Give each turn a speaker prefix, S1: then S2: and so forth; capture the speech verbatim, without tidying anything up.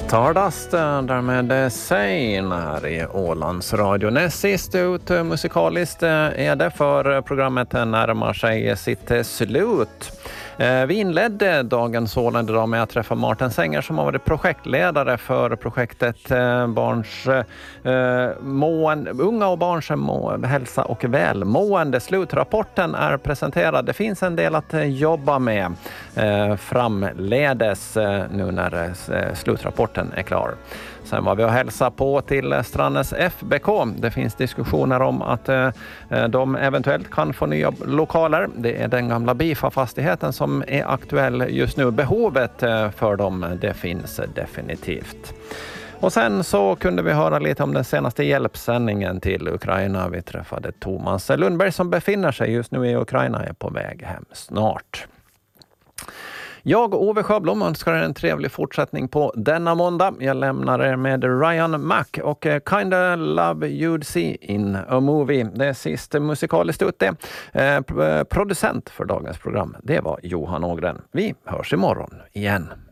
S1: Stardust, därmed Sein här i Ålands Radio. Näst sist ut musikaliskt är det, för programmet närmar sig sitt slut. Vi inledde dagens Åland idag med att träffa Martin Sänger som har varit projektledare för projektet barns eh, mående, unga och barns må, hälsa och välmående. Slutrapporten är presenterad. Det finns en del att jobba med eh, framledes eh, nu när eh, slutrapporten är klar. Sen var vi och hälsa på till Strandnäs F B K. Det finns diskussioner om att eh, de eventuellt kan få nya lokaler. Det är den gamla Bifa-fastigheten som är aktuell just nu. Behovet eh, för dem, det finns definitivt. Och sen så kunde vi höra lite om den senaste hjälpsändningen till Ukraina. Vi träffade Thomas Lundberg som befinner sig just nu i Ukraina, är på väg hem snart. Jag, Ove Sjöblom, önskar er en trevlig fortsättning på denna måndag. Jag lämnar er med Ryan Mac och Kinda Love You'd See in a Movie. Det är sist musikaliskt ut det. Eh, producent för dagens program, det var Johan Ågren. Vi hörs imorgon igen.